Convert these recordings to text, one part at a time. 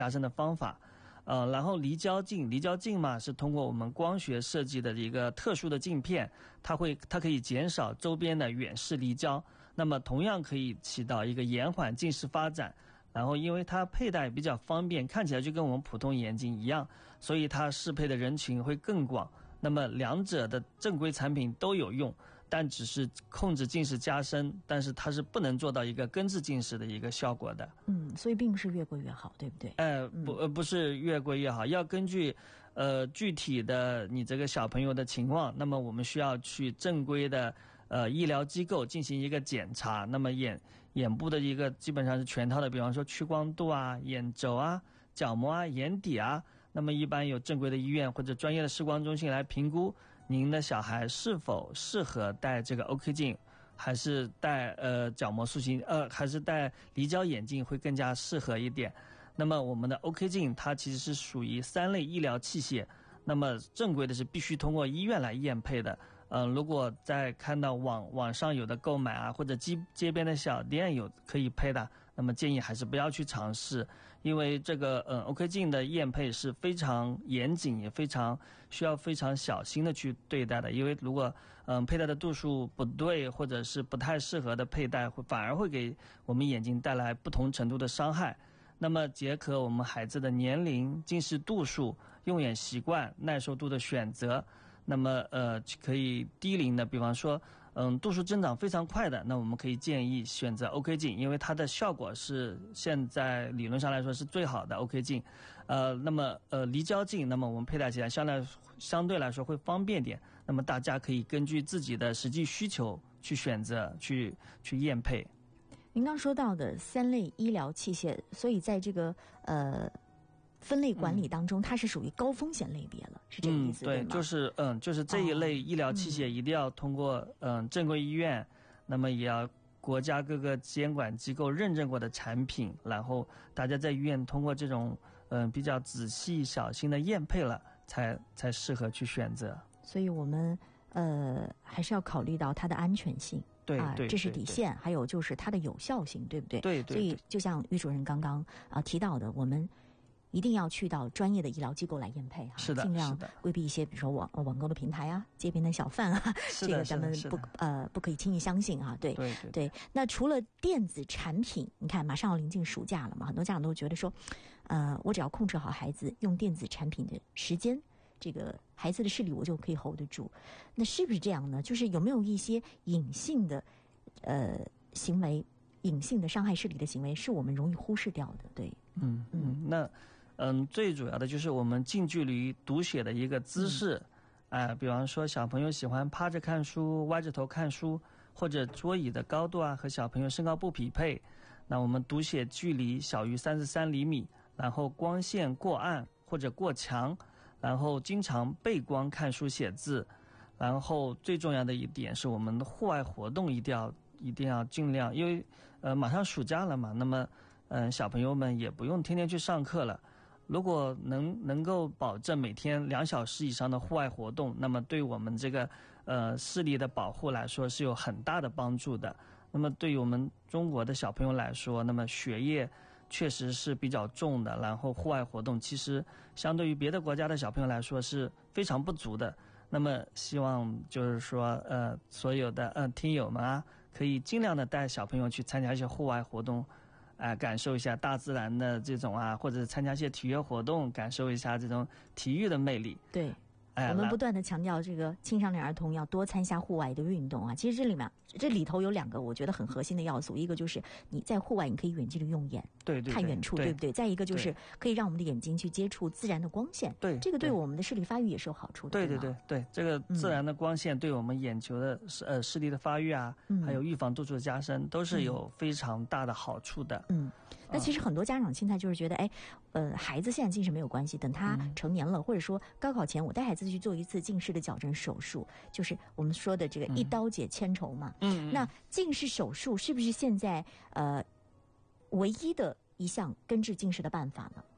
加深的方法。然后离焦镜嘛是通过我们光学设计的一个特殊的镜片，它可以减少周边的远视离焦，那么同样可以起到一个延缓近视发展。然后因为它佩戴比较方便，看起来就跟我们普通眼镜一样，所以它适配的人群会更广。那么两者的正规产品都有用，但只是控制近视加深，但是它是不能做到一个根治近视的一个效果的。 所以并不是越贵越好，对不对？ 不是越贵越好，要根据具体的你这个小朋友的情况，那么我们需要去正规的医疗机构进行一个检查。那么眼部的一个基本上是全套的，比方说屈光度啊、眼轴啊、角膜啊、眼底啊。那么一般有正规的医院或者专业的视光中心来评估您的小孩是否适合戴这个 OK 镜，还是戴角膜塑形还是戴离焦眼镜会更加适合一点。那么我们的 OK 镜它其实是属于3类医疗器械，那么正规的是必须通过医院来验配的。如果在看到网上有的购买啊，或者街边的小店有可以配的，那么建议还是不要去尝试，因为这个OK 镜的验配是非常严谨，也需要非常小心的去对待的。因为如果佩戴的度数不对，或者是不太适合的佩戴，反而会给我们眼睛带来不同程度的伤害。那么结合我们孩子的年龄、近视度数、用眼习惯、耐受度的选择，那么可以低龄的，比方说度数增长非常快的，那我们可以建议选择 OK 镜，因为它的效果是现在理论上来说是最好的 OK 镜。那么离焦镜，那么我们佩戴起来相对来说会方便点，那么大家可以根据自己的实际需求去选择去验配。 您刚说到的3类医疗器械，所以在这个分类管理当中，它是属于高风险类别了，是这个意思对吗？ 对，就是这一类医疗器械一定要通过正规医院，那么也要国家各个监管机构认证过的产品，然后大家在医院通过这种比较仔细小心的验配了，才适合去选择。 所以我们还是要考虑到它的安全性。 对， 这是底线，还有就是它的有效性，对不对？ 对。 所以就像于主任刚刚提到的，我们一定要去到专业的医疗机构来验配是的， 尽量规避一些，比如说网购的平台啊、街边的小贩啊，这个咱们不可以轻易相信啊。对。那除了电子产品，你看马上要临近暑假了嘛，很多家长都觉得说，我只要控制好孩子用电子产品的时间，这个孩子的视力我就可以 hold 得住。那是不是这样呢？就是有没有一些隐性的行为，隐性的伤害视力的行为是我们容易忽视掉的？对。 那最主要的就是我们近距离读写的一个姿势。比方说小朋友喜欢趴着看书、歪着头看书，或者桌椅的高度啊和小朋友身高不匹配，那我们读写距离小于33厘米，然后光线过暗或者过强，然后经常背光看书写字，然后最重要的一点是我们的户外活动一定要尽量，因为马上暑假了嘛，那么小朋友们也不用天天去上课了，如果能够保证每天2小时以上的户外活动，那么对我们这个视力的保护来说是有很大的帮助的。那么对于我们中国的小朋友来说，那么学业确实是比较重的，然后户外活动其实相对于别的国家的小朋友来说是非常不足的。那么希望就是说所有的听友们啊，可以尽量的带小朋友去参加一些户外活动，感受一下大自然的这种或者参加一些体育活动，感受一下这种体育的魅力。 对。我们不断的强调这个青少年儿童要多参加户外的运动啊。其实这里头有2个我觉得很核心的要素，一个就是你在户外你可以远距离用眼， 对看远处，对不对？再一个就是可以让我们的眼睛去接触自然的光线，对，这个对我们的视力发育也是有好处的。 对，这个自然的光线对我们眼球的视力的发育啊，还有预防度数的加深都是有非常大的好处的。 那其实很多家长心态就是觉得，孩子现在近视没有关系，等他成年了，或者说高考前我带孩子去做一次近视的矫正手术，就是我们说的这个一刀解千愁嘛。那近视手术是不是现在唯一的一项根治近视的办法呢？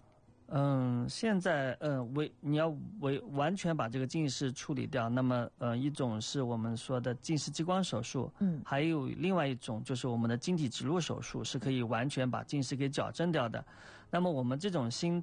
现在你要完全把这个近视处理掉，那么一种是我们说的近视激光手术，还有另外一种就是我们的晶体植入手术，是可以完全把近视给矫正掉的。那么我们这种新